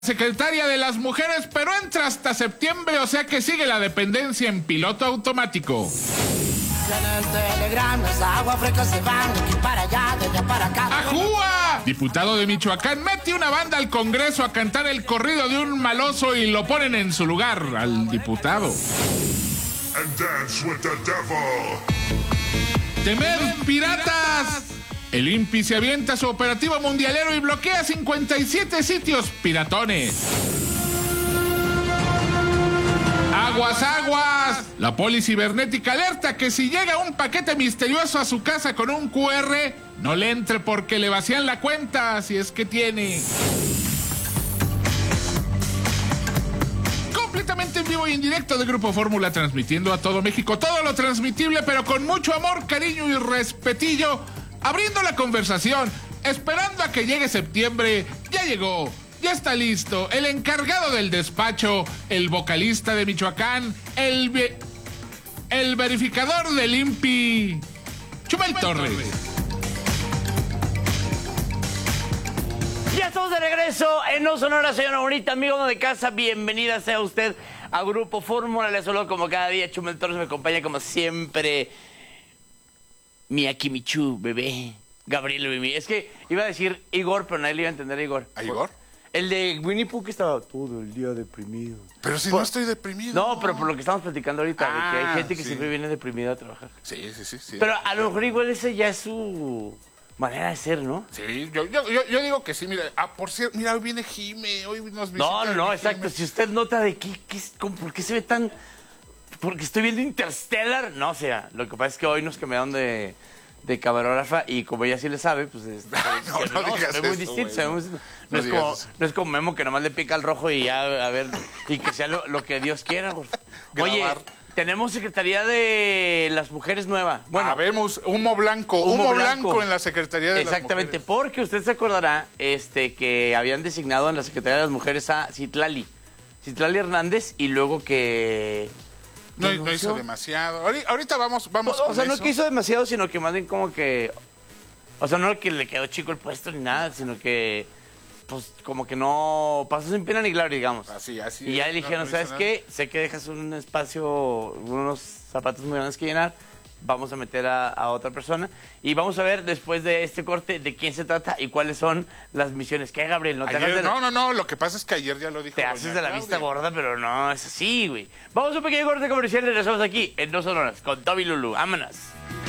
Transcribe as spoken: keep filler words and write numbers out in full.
Secretaria de las Mujeres, pero entra hasta septiembre, o sea que sigue la dependencia en piloto automático. ¡Ajúa! Diputado de Michoacán mete una banda al Congreso a cantar el corrido de un maloso y lo ponen en su lugar, al diputado. ¡Temer piratas! El INPI se avienta su operativo mundialero y bloquea cincuenta y siete sitios piratones. ¡Aguas, aguas! La poli cibernética alerta que si llega un paquete misterioso a su casa con un cu erre, no le entre porque le vacían la cuenta, si es que tiene. Completamente en vivo y en directo de Grupo Fórmula, transmitiendo a todo México todo lo transmitible, pero con mucho amor, cariño y respetillo. Abriendo la conversación, esperando a que llegue septiembre. Ya llegó, ya está listo. El encargado del despacho, el vocalista de Michoacán, el, ve el verificador del INPI, Chumel Torres. Ya estamos de regreso en No Sonora, señora bonita, amigo de casa. Bienvenida sea usted a Grupo Fórmula. Le saludo como cada día. Chumel Torres me acompaña como siempre. Mi Akimichu, bebé. Gabriel, bebé. Es que iba a decir Igor, pero nadie le iba a entender a Igor. ¿A Igor? El de Winnie Pooh que estaba todo el día deprimido. Pero si por... no estoy deprimido. No, pero por lo que estamos platicando ahorita, ah, de que hay gente que sí. siempre viene deprimida a trabajar. Sí, sí, sí. sí pero a lo mejor igual ese ya es su manera de ser, ¿no? Sí, yo, yo, yo, yo digo que sí. Mira, ah, por cierto, mira, hoy viene Jime, hoy nos visita. No, no, no, exacto. Jime. Si usted nota de qué, qué, cómo, por qué se ve tan... Porque estoy viendo Interstellar. No, o sea, lo que pasa es que hoy nos cambiaron de... de camarógrafa y como ella sí le sabe, pues es, no, que, no, no, digas se ve muy eso, distinto, wey, se ve no. muy distinto. No, No es como, eso. no es como Memo que nomás le pica al rojo y ya, a ver, y que sea lo, lo que Dios quiera. Por... Oye, Grabar. tenemos Secretaría de las Mujeres nueva. Bueno, Habemos humo blanco, humo, humo blanco. blanco en la Secretaría de exactamente, las Mujeres. porque usted se acordará este, que habían designado en la Secretaría de las Mujeres a Citlali, Citlali Hernández, y luego que... No, no hizo demasiado. Ahorita, ahorita vamos, vamos O, con o sea, no eso. que hizo demasiado, sino que más bien como que... O sea, no que le quedó chico el puesto ni nada, sino que... Pues como que no... Pasó sin pena ni gloria, digamos. Así, así. Y ya es, eligieron, no, no ¿sabes hizo qué? Sé que dejas un espacio, unos zapatos muy grandes que llenar. Vamos a meter a, a otra persona. Y vamos a ver después de este corte de quién se trata y cuáles son las misiones. ¿Qué, Gabriel? No te Ayer, hagas de la... no, no, no, lo que pasa es que ayer ya lo dijo. Te doña haces de la Claudia. vista gorda, pero no es así, güey. Vamos a un pequeño corte comercial y regresamos aquí en Dos Sonoras con Toby Lulu. Vámonos.